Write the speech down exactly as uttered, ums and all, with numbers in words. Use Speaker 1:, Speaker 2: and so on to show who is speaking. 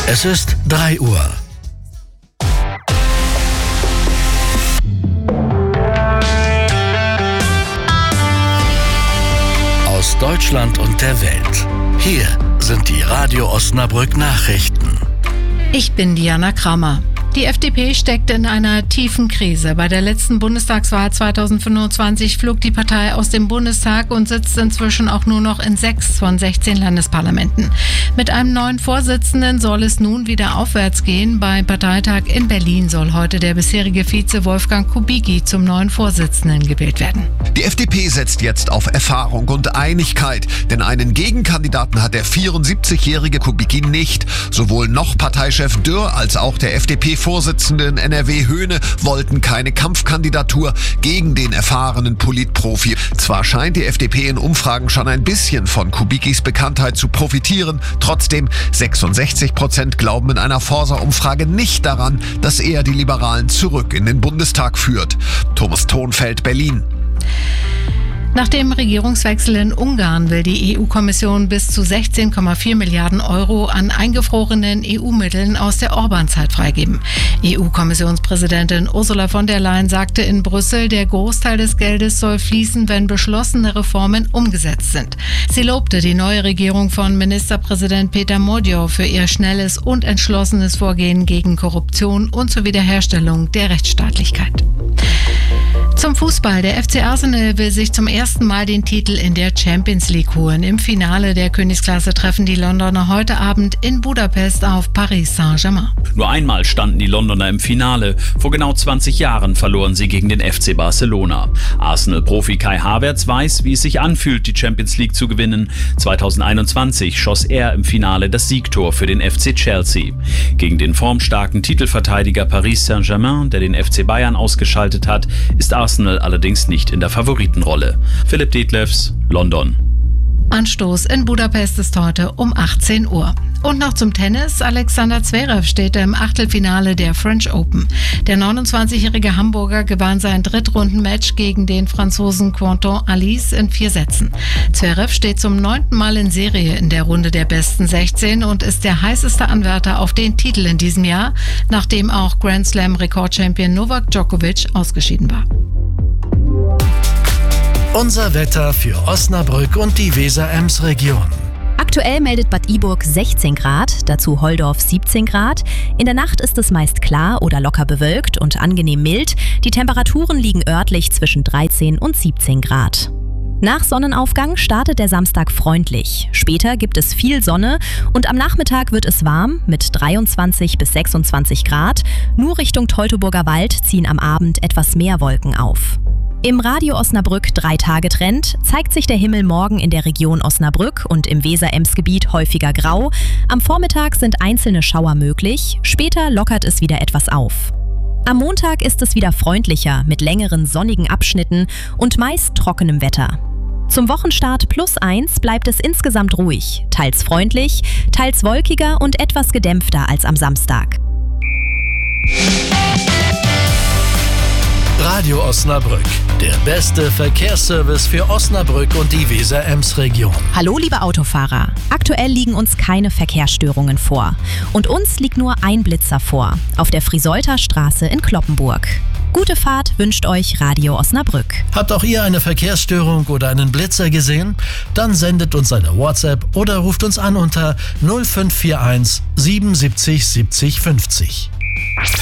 Speaker 1: Es ist drei Uhr. Aus Deutschland und der Welt. Hier sind die Radio Osnabrück Nachrichten.
Speaker 2: Ich bin Diana Kramer. Die F D P steckt in einer tiefen Krise. Bei der letzten Bundestagswahl zweitausendfünfundzwanzig flog die Partei aus dem Bundestag und sitzt inzwischen auch nur noch in sechs von sechzehn Landesparlamenten. Mit einem neuen Vorsitzenden soll es nun wieder aufwärts gehen. Beim Parteitag in Berlin soll heute der bisherige Vize Wolfgang Kubicki zum neuen Vorsitzenden gewählt werden.
Speaker 3: Die F D P setzt jetzt auf Erfahrung und Einigkeit, denn einen Gegenkandidaten hat der vierundsiebzigjährige Kubicki nicht. Sowohl noch Parteichef Dürr als auch der F D P-Vorsitzende in N R W Höhne wollten keine Kampfkandidatur gegen den erfahrenen Politprofi. Zwar scheint die F D P in Umfragen schon ein bisschen von Kubickis Bekanntheit zu profitieren, trotzdem sechsundsechzig Prozent glauben in einer Forsa-Umfrage nicht daran, dass er die Liberalen zurück in den Bundestag führt. Thomas Thonfeld, Berlin.
Speaker 2: Nach dem Regierungswechsel in Ungarn will die E U-Kommission bis zu sechzehn Komma vier Milliarden Euro an eingefrorenen E U-Mitteln aus der Orban-Zeit freigeben. E U-Kommissionspräsidentin Ursula von der Leyen sagte in Brüssel, der Großteil des Geldes soll fließen, wenn beschlossene Reformen umgesetzt sind. Sie lobte die neue Regierung von Ministerpräsident Peter Modjow für ihr schnelles und entschlossenes Vorgehen gegen Korruption und zur Wiederherstellung der Rechtsstaatlichkeit. Zum Fußball. Der F C Arsenal will sich zum ersten Mal den Titel in der Champions League holen. Im Finale der Königsklasse treffen die Londoner heute Abend in Budapest auf Paris Saint-Germain.
Speaker 4: Nur einmal standen die Londoner im Finale. Vor genau zwanzig Jahren verloren sie gegen den F C Barcelona. Arsenal-Profi Kai Havertz weiß, wie es sich anfühlt, die Champions League zu gewinnen. zweitausendeinundzwanzig schoss er im Finale das Siegtor für den F C Chelsea. Gegen den formstarken Titelverteidiger Paris Saint-Germain, der den F C Bayern ausgeschaltet hat, ist Arsenal allerdings nicht in der Favoritenrolle. Philipp Detlefs, London.
Speaker 2: Anstoß in Budapest ist heute um achtzehn Uhr. Und noch zum Tennis. Alexander Zverev steht im Achtelfinale der French Open. Der neunundzwanzigjährige Hamburger gewann sein Drittrundenmatch gegen den Franzosen Quentin Alice in vier Sätzen. Zverev steht zum neunten Mal in Serie in der Runde der besten sechzehn und ist der heißeste Anwärter auf den Titel in diesem Jahr, nachdem auch Grand Slam-Rekordchampion Novak Djokovic ausgeschieden war.
Speaker 1: Unser Wetter für Osnabrück und die Weser-Ems-Region.
Speaker 5: Aktuell meldet Bad Iburg sechzehn Grad, dazu Holdorf siebzehn Grad. In der Nacht ist es meist klar oder locker bewölkt und angenehm mild. Die Temperaturen liegen örtlich zwischen dreizehn und siebzehn Grad. Nach Sonnenaufgang startet der Samstag freundlich. Später gibt es viel Sonne und am Nachmittag wird es warm mit dreiundzwanzig bis sechsundzwanzig Grad. Nur Richtung Teutoburger Wald ziehen am Abend etwas mehr Wolken auf. Im Radio Osnabrück Drei-Tage-Trend zeigt sich der Himmel morgen in der Region Osnabrück und im Weser-Ems-Gebiet häufiger grau. Am Vormittag sind einzelne Schauer möglich, später lockert es wieder etwas auf. Am Montag ist es wieder freundlicher mit längeren sonnigen Abschnitten und meist trockenem Wetter. Zum Wochenstart plus eins bleibt es insgesamt ruhig, teils freundlich, teils wolkiger und etwas gedämpfter als am Samstag.
Speaker 1: Radio Osnabrück, der beste Verkehrsservice für Osnabrück und die Weser-Ems-Region.
Speaker 5: Hallo liebe Autofahrer, aktuell liegen uns keine Verkehrsstörungen vor. Und uns liegt nur ein Blitzer vor, auf der Friseuther Straße in Cloppenburg. Gute Fahrt wünscht euch Radio Osnabrück.
Speaker 1: Habt auch ihr eine Verkehrsstörung oder einen Blitzer gesehen? Dann sendet uns eine WhatsApp oder ruft uns an unter null fünf vier eins siebenundsiebzig siebzig fünfzig.